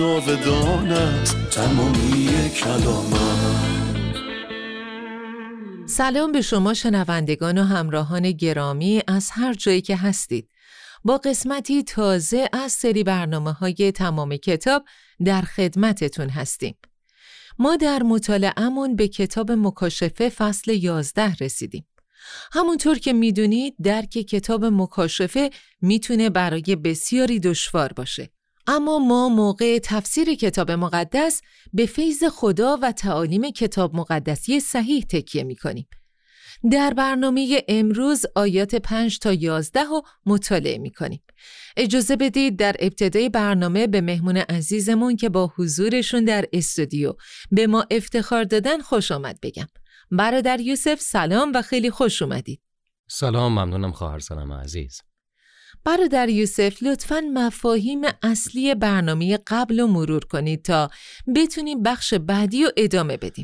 جاودان است تمامی کلامت. سلام به شما شنوندگان و همراهان گرامی از هر جایی که هستید. با قسمتی تازه از سری برنامه‌های تمام کتاب در خدمتتون هستیم. ما در مطالعه‌مون به کتاب مکاشفه فصل 11 رسیدیم. همونطور که میدونید درک کتاب مکاشفه میتونه برای بسیاری دشوار باشه. اما ما موقع تفسیر کتاب مقدس به فیض خدا و تعالیم کتاب مقدسی صحیح تکیه میکنیم. در برنامه امروز آیات 5 تا 11 رو مطالعه میکنیم. اجازه بدید در ابتدای برنامه به مهمون عزیزمون که با حضورشون در استودیو به ما افتخار دادن خوش آمد بگم. برادر یوسف سلام و خیلی خوش اومدید. سلام، ممنونم خواهر سلام عزیز. برادر یوسف لطفاً مفاهیم اصلی برنامه قبل رو مرور کنید تا بتونیم بخش بعدی رو ادامه بدیم.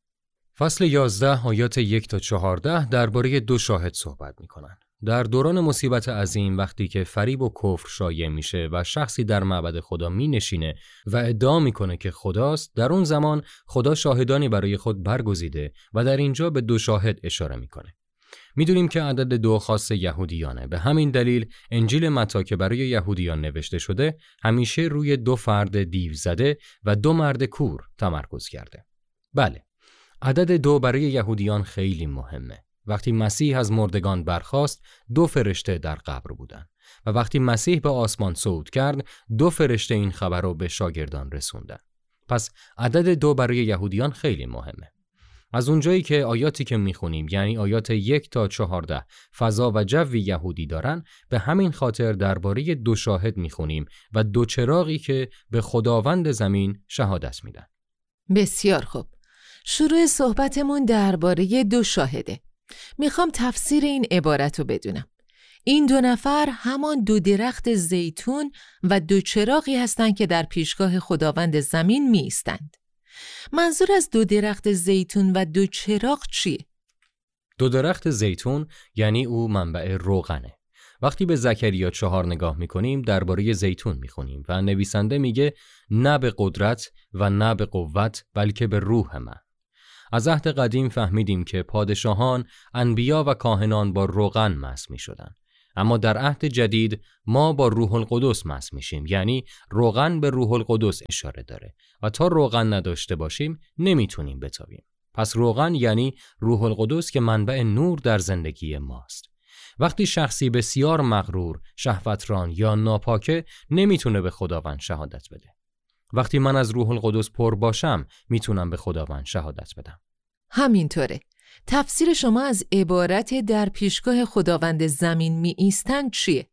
فصل 11 آیات 1 تا 14 درباره دو شاهد صحبت می‌کنن. در دوران مصیبت عظیم وقتی که فریب و کفر شایع میشه و شخصی در معبد خدا مینشینه و ادعا میکنه که خداست، در اون زمان خدا شاهدانی برای خود برگزیده و در اینجا به دو شاهد اشاره میکنه. میدونیم که عدد 2 خاص یهودیانه. به همین دلیل انجیل متی که برای یهودیان نوشته شده همیشه روی 2 فرد دیو زده و 2 مرد کور تمرکز کرده. بله، عدد 2 برای یهودیان خیلی مهمه. وقتی مسیح از مردگان برخاست 2 فرشته در قبر بودن و وقتی مسیح به آسمان صعود کرد 2 فرشته این خبر رو به شاگردان رسوندن. پس عدد 2 برای یهودیان خیلی مهمه. از اونجایی که آیاتی که میخونیم یعنی آیات 1 تا 14 فضا و جوی یهودی دارن، به همین خاطر درباره 2 شاهد میخونیم و 2 چراغی که به خداوند زمین شهادت میدن. بسیار خوب. شروع صحبتمون درباره 2 شاهده. میخوام تفسیر این عبارت رو بدونم. این 2 نفر همان 2 درخت زیتون و 2 چراغی هستند که در پیشگاه خداوند زمین می ایستند. منظور از 2 درخت زیتون و 2 چراغ چیه؟ 2 درخت زیتون یعنی او منبع روغنه. وقتی به زکریا 4 نگاه میکنیم درباره زیتون میخونیم و نویسنده میگه نه به قدرت و نه به قوت بلکه به روح من. از عهد قدیم فهمیدیم که پادشاهان، انبیا و کاهنان با روغن مست میشدن. اما در عهد جدید ما با روح القدس مست میشیم، یعنی روغن به روح القدس اشاره داره و تا روغن نداشته باشیم نمیتونیم بتابیم. پس روغن یعنی روح القدس که منبع نور در زندگی ماست. وقتی شخصی بسیار مغرور، شهوتران یا ناپاکه نمیتونه به خداوند شهادت بده. وقتی من از روح القدس پر باشم میتونم به خداوند شهادت بدم. همینطوره. تفسیر شما از عبارت در پیشگاه خداوند زمین می ایستند چیه؟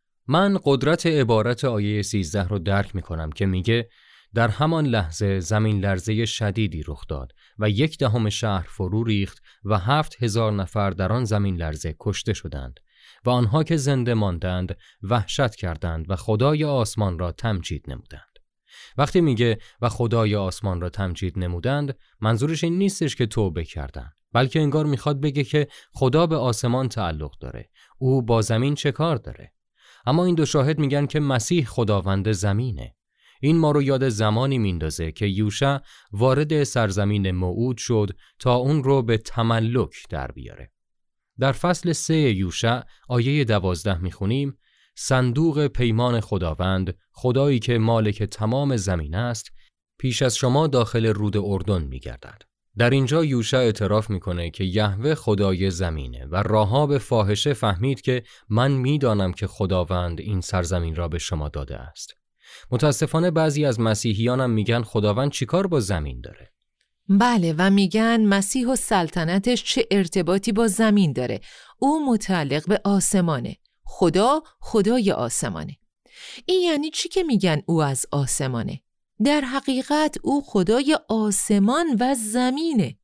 من قدرت عبارت آیه 13 رو درک میکنم که میگه در همان لحظه زمین لرزه شدیدی رخ داد و 1/10 شهر فرو ریخت و 7,000 نفر در آن زمین لرزه کشته شدند و آنها که زنده ماندند وحشت کردند و خدای آسمان را تمجید نمودند. وقتی میگه و خدای آسمان را تمجید نمودند، منظورش این نیستش که توبه کردن، بلکه انگار میخواد بگه که خدا به آسمان تعلق داره. او با زمین چه کار داره؟ اما این 2 شاهد میگن که مسیح خداوند زمینه. این ما رو یاد زمانی میندازه که یوشع وارد سرزمین موعود شد تا اون رو به تملک در بیاره. در فصل 3 یوشع آیه 12 میخونیم صندوق پیمان خداوند، خدایی که مالک تمام زمین است، پیش از شما داخل رود اردن می‌گردد. در اینجا یوشع اعتراف میکنه که یهوه خدای زمینه و راهاب فاحشه فهمید که من میدانم که خداوند این سرزمین را به شما داده است. متاسفانه بعضی از مسیحیانم میگن خداوند چیکار با زمین داره؟ بله، و میگن مسیح و سلطنتش چه ارتباطی با زمین داره؟ او متعلق به آسمانه. خدا خدای آسمانه. این یعنی چی که میگن او از آسمانه؟ در حقیقت او خدای آسمان و زمینه.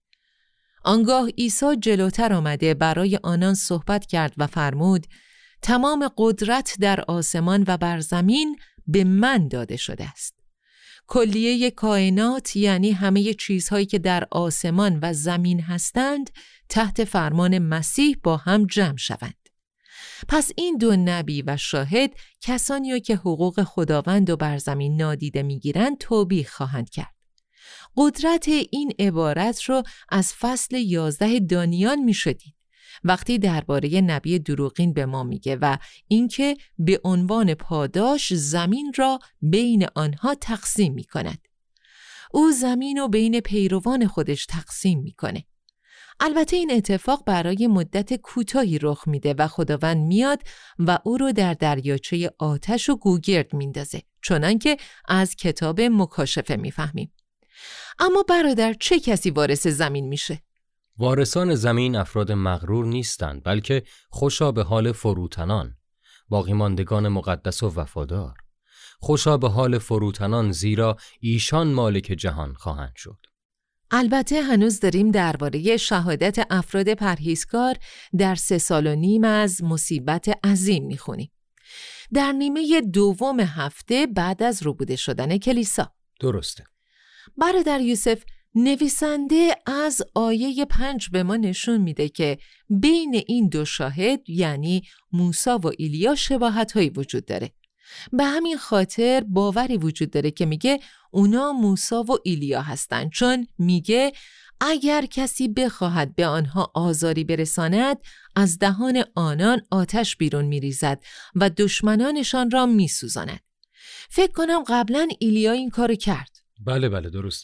آنگاه عیسی جلوتر آمده برای آنان صحبت کرد و فرمود تمام قدرت در آسمان و بر زمین به من داده شده است. کلیه کائنات یعنی همه چیزهایی که در آسمان و زمین هستند تحت فرمان مسیح با هم جمع شوند. پس این دو نبی و شاهد کسانی که حقوق خداوند و بر زمین نادیده میگیرند توبیخ خواهند کرد. قدرت این عبارت رو از فصل 11 دانیال میشدید وقتی درباره نبی دروغین به ما میگه و اینکه به عنوان پاداش زمین را بین آنها تقسیم میکند. او زمین رو بین پیروان خودش تقسیم میکنه. البته این اتفاق برای مدت کوتاهی رخ میده و خداوند میاد و او رو در دریاچه آتش و گوگرد میندازه، چنانکه از کتاب مکاشفه میفهمیم. اما برادر، چه کسی وارث زمین میشه؟ وارثان زمین افراد مغرور نیستند، بلکه خوشا به حال فروتنان، باقی ماندگان مقدس و وفادار. خوشا به حال فروتنان، زیرا ایشان مالک جهان خواهند شد. البته هنوز داریم درباره شهادت افراد پرهیزکار در 3 سال و نیم از مصیبت عظیم میخونیم. در نیمه دوم هفته بعد از ربوده شدن کلیسا. درسته. برادر یوسف، نویسنده از آیه 5 به ما نشون میده که بین این دو شاهد یعنی موسی و ایلیا شباهت‌هایی وجود داره. به همین خاطر باوری وجود داره که میگه اونا موسی و ایلیا هستن، چون میگه اگر کسی بخواهد به آنها آزاری برساند از دهان آنان آتش بیرون میریزد و دشمنانشان را میسوزاند. فکر کنم قبلا ایلیا این کارو کرد. بله درسته.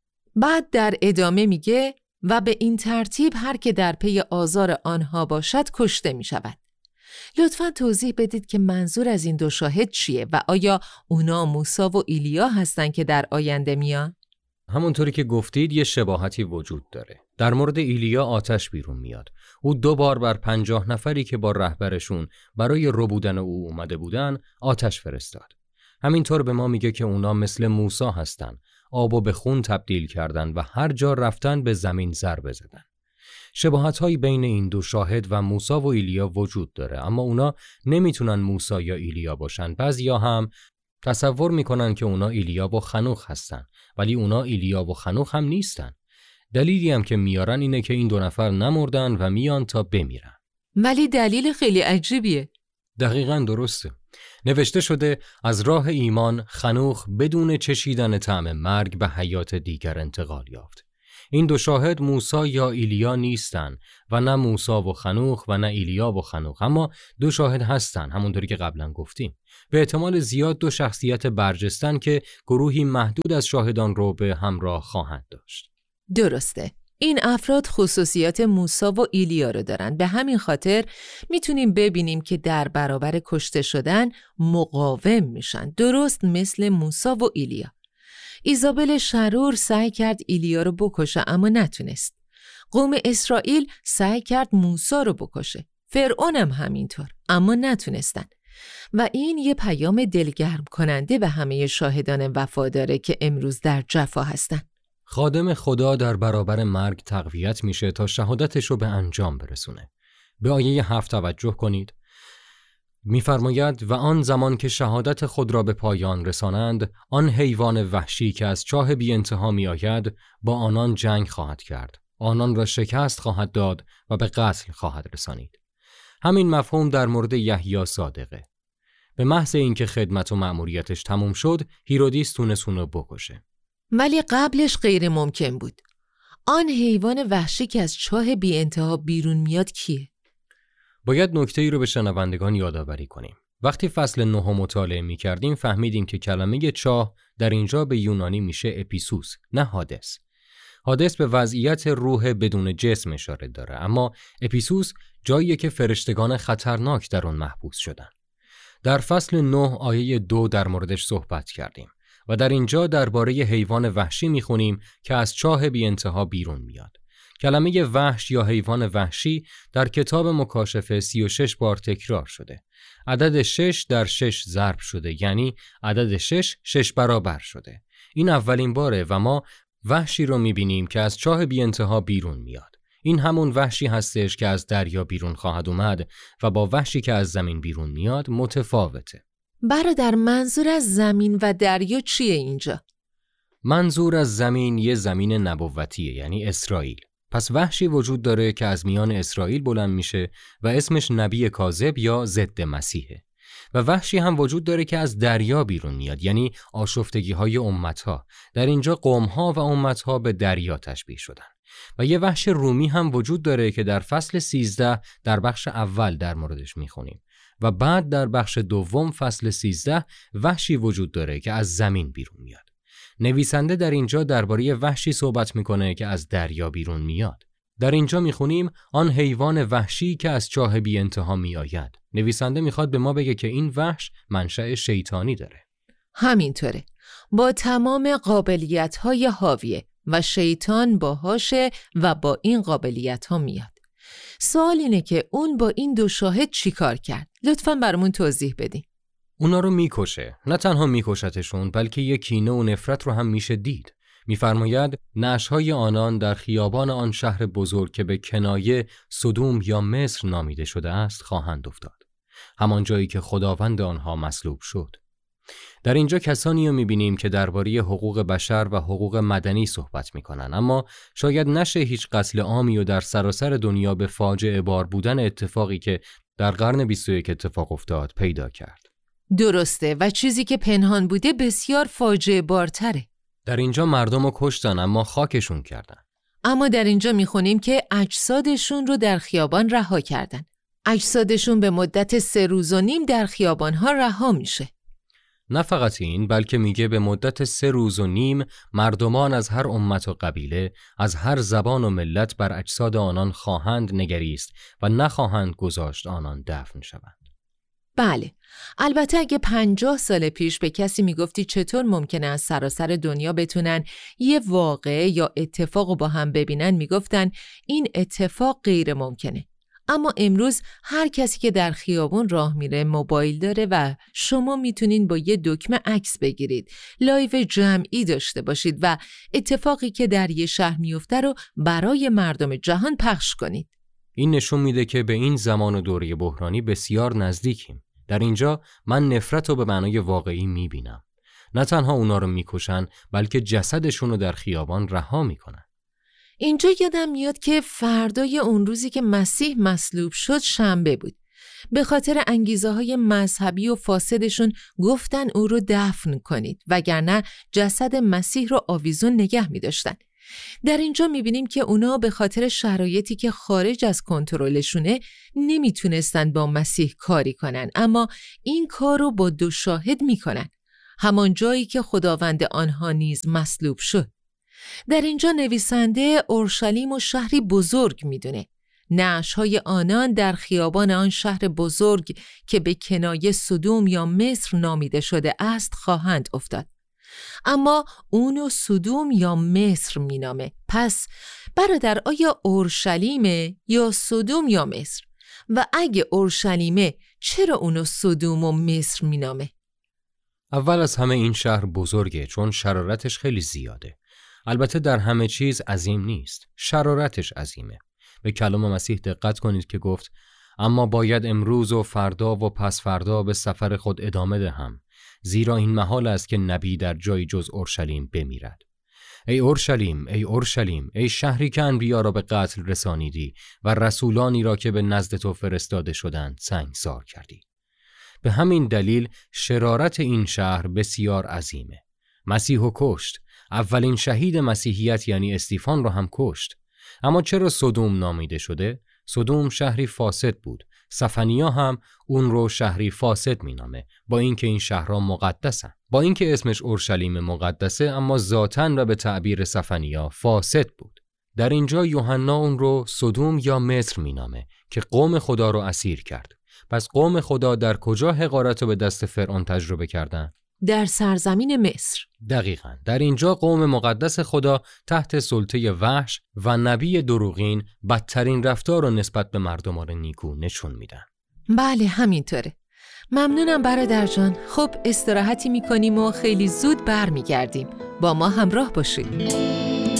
بعد در ادامه میگه و به این ترتیب هر که در پی آزار آنها باشد کشته می شود. لطفاً توضیح بدید که منظور از این دو شاهد چیه و آیا اونا موسی و ایلیا هستن که در آینده میان؟ همونطوری که گفتید یه شباهتی وجود داره. در مورد ایلیا آتش بیرون میاد. او 2 بار بر 50 نفری که با رهبرشون برای ربودن او اومده بودن آتش فرستاد. همینطور به ما میگه که اونا مثل موسی هستن. آبو به خون تبدیل کردن و هر جا رفتن به زمین ضربه زدن. شباهت‌هایی بین این دو شاهد و موسی و ایلیا وجود داره، اما اونا نمیتونن موسی یا ایلیا باشن. بعضیا هم تصور میکنن که اونا ایلیا و خنوخ هستن، ولی اونا ایلیا و خنوخ هم نیستن. دلیلی هم که میارن اینه که این 2 نفر نمردن و میان تا بمیرن. ولی دلیل خیلی عجیبیه. دقیقاً درسته. نوشته شده از راه ایمان خنوخ بدون چشیدن طعم مرگ به حیات دیگر انتقال یافت. این 2 شاهد موسی یا ایلیا نیستن و نه موسی و خنوخ و نه ایلیا و خنوخ، اما 2 شاهد هستن، همونطوری که قبلا گفتیم. به احتمال زیاد 2 شخصیت برجستن که گروهی محدود از شاهدان رو به همراه خواهند داشت. درسته. این افراد خصوصیات موسی و ایلیا رو دارن. به همین خاطر میتونیم ببینیم که در برابر کشته شدن مقاوم میشن، درست مثل موسی و ایلیا. ایزابل شرور سعی کرد ایلیا رو بکشه اما نتونست. قوم اسرائیل سعی کرد موسی رو بکشه. فرعون هم همینطور، اما نتونستن. و این یه پیام دلگرم کننده به همه شاهدان وفاداره که امروز در جفا هستن. خادم خدا در برابر مرگ تقویت میشه تا شهادتش رو به انجام برسونه. به آیه 7 توجه کنید. می‌فرماید و آن زمان که شهادت خود را به پایان رسانند، آن حیوان وحشی که از چاه بی انتها می آید با آنان جنگ خواهد کرد. آنان را شکست خواهد داد و به قتل خواهد رسانید. همین مفهوم در مورد یحیی صادقه. به محض اینکه خدمت و مأموریتش تموم شد، هیرودیس تونست اون رو بکشه. ولی قبلش غیر ممکن بود. آن حیوان وحشی که از چاه بی انتها بیرون میاد کیه؟ باید نکته‌ای رو به شنوندگان یادآوری کنیم. وقتی فصل 9 مطالعه می‌کردیم فهمیدیم که کلمه چاه در اینجا به یونانی میشه اپیسوس، نه هادس. هادس به وضعیت روح بدون جسم اشاره داره، اما اپیسوس جاییه که فرشتگان خطرناک در اون محبوس شدن. در فصل 9 آیه 2 در موردش صحبت کردیم و در اینجا درباره حیوان وحشی میخونیم که از چاه بی انتها بیرون میاد. کلمه وحش یا حیوان وحشی در کتاب مکاشفه 36 بار تکرار شده. عدد 6 در 6 ضرب شده، یعنی عدد 6 برابر شده. این اولین باره و ما وحشی رو میبینیم که از چاه بی انتها بیرون میاد. این همون وحشی هستش که از دریا بیرون خواهد اومد و با وحشی که از زمین بیرون میاد متفاوته. برادر، منظور از زمین و دریا چیه اینجا؟ منظور از زمین یه زمین نبوتیه، یعنی اسرائیل. پس وحشی وجود داره که از میان اسرائیل بلند میشه و اسمش نبی کاذب یا ضد مسیحه. و وحشی هم وجود داره که از دریا بیرون میاد، یعنی آشفتگی‌های امت‌ها. در اینجا قوم‌ها و امت‌ها به دریا تشبیه شدن. و یه وحش رومی هم وجود داره که در فصل 13 در بخش اول در موردش میخونیم و بعد در بخش دوم فصل 13 وحشی وجود داره که از زمین بیرون میاد. نویسنده در اینجا درباره وحشی صحبت میکنه که از دریا بیرون میاد. در اینجا میخونیم آن حیوان وحشی که از چاه بی انتها میآید. نویسنده میخواد به ما بگه که این وحش منشأ شیطانی داره. همینطوره. با تمام قابلیت‌های حاویه و شیطان باهاشه و با این قابلیت‌ها میاد. سوال اینه که اون با این دو شاهد چی کار کرد؟ لطفاً برامون توضیح بدین. اونا رو میکشه. نه تنها میکشتشون بلکه یک کینه و نفرت رو هم میشه دید. میفرماید نعش‌های آنان در خیابان آن شهر بزرگ که به کنایه سدوم یا مصر نامیده شده است خواهند افتاد. همان جایی که خداوند آنها مصلوب شد. در اینجا کسانی رو میبینیم که درباره حقوق بشر و حقوق مدنی صحبت میکنن، اما شاید نشه هیچ قتل عامی و در سراسر دنیا به فاجعه بار بودن اتفاقی که در قرن 21 اتفاق افتاد پیدا کرد. درسته و چیزی که پنهان بوده بسیار فاجعه بارتره. در اینجا مردم رو کشتن اما خاکشون کردن. اما در اینجا میخونیم که اجسادشون رو در خیابان رها کردن. اجسادشون به مدت 3 روز و نیم در خیابانها رها میشه. نه فقط این، بلکه میگه به مدت 3 روز و نیم مردمان از هر امت و قبیله، از هر زبان و ملت بر اجساد آنان خواهند نگریست و نخواهند گذاشت آنان دفن شوند. بله، البته اگه 50 سال پیش به کسی میگفتی چطور ممکنه از سراسر دنیا بتونن یه واقعه یا اتفاق رو با هم ببینن، میگفتن این اتفاق غیر ممکنه. اما امروز هر کسی که در خیابون راه میره موبایل داره و شما میتونین با یه دکمه عکس بگیرید، لایو جمعی داشته باشید و اتفاقی که در یه شهر میفته رو برای مردم جهان پخش کنید. این نشون میده که به این زمان و دوره بحرانی بسیار نزدیکیم. در اینجا من نفرت رو به معنای واقعی میبینم. نه تنها اونا رو میکشن بلکه جسدشون رو در خیابان رها میکنن. اینجا یادم میاد که فردای اون روزی که مسیح مصلوب شد شنبه بود. به خاطر انگیزه‌های مذهبی و فاسدشون گفتن او رو دفن کنید وگرنه جسد مسیح رو آویزون نگه می‌داشتن. در اینجا می‌بینیم که اونا به خاطر شرایطی که خارج از کنترلشونه نمیتونستن با مسیح کاری کنن، اما این کار رو با 2 شاهد میکنن، همان جایی که خداوند آنها نیز مصلوب شد. در اینجا نویسنده اورشلیم و شهری بزرگ میدونه. نعش‌های آنان در خیابان آن شهر بزرگ که به کنایه سدوم یا مصر نامیده شده است خواهند افتاد. اما اونو سدوم یا مصر مینامه. پس برادر، آیا اورشلیمه یا سدوم یا مصر؟ و اگه اورشلیمه چرا اونو سدوم و مصر مینامه؟ اول از همه این شهر بزرگه چون شرارتش خیلی زیاده. البته در همه چیز عظیم نیست، شرارتش عظیمه. به کلام مسیح دقت کنید که گفت اما باید امروز و فردا و پس فردا به سفر خود ادامه دهم، زیرا این محال است که نبی در جایی جز اورشلیم بمیرد. ای اورشلیم، ای اورشلیم، ای شهری که انبیا را به قتل رسانیدی و رسولانی را که به نزد تو فرستاده شدند سنگسار کردی. به همین دلیل شرارت این شهر بسیار عظیمه. مسیحو کشت. اولین شهید مسیحیت یعنی استیفان رو هم کشت. اما چرا سدوم نامیده شده؟ سدوم شهری فاسد بود. سفنیا هم اون رو شهری فاسد مینامه، با اینکه این شهرها مقدسن. با اینکه اسمش اورشلیم مقدسه اما ذاتاً و به تعبیر سفنیا فاسد بود. در اینجا یوحنا اون رو سدوم یا مصر مینامه که قوم خدا رو اسیر کرد. پس قوم خدا در کجا حقارت رو به دست فرعون تجربه کردن؟ در سرزمین مصر. دقیقاً. در اینجا قوم مقدس خدا تحت سلطه وحش و نبی دروغین بدترین رفتار رو نسبت به مردمان نیکو نشون میدن. بله همینطوره. ممنونم برادر جان. خب استراحتی میکنیم و خیلی زود برمیگردیم. با ما همراه باشید.